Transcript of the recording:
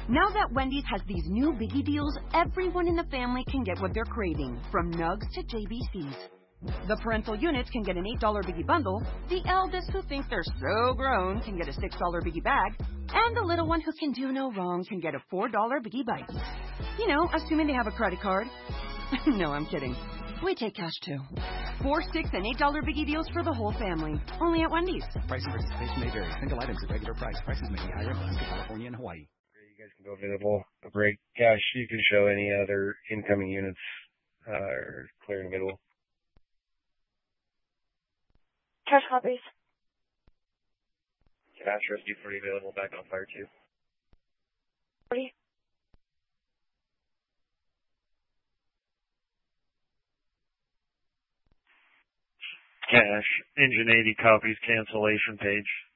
Now that Wendy's has these new biggie deals, everyone in the family can get what they're craving, from nugs to JBCs. The parental units can get an $8 biggie bundle, the eldest who thinks they're so grown can get a $6 biggie bag, and the little one who can do no wrong can get a $4 biggie bite. You know, assuming they have a credit card. No, I'm kidding. We take cash too. 4, 6, and $8 biggie deals for the whole family. Only at Wendy's. Price and participation may vary. Single items at regular price. Prices may be higher in Alaska, California, and Hawaii. You guys can go available. A break. Cash, you can show any other incoming units or clear in the middle. Cash copies. Cash rescue 40 available. Back on fire 2. 40. Cash, engine 80 copies, cancellation page.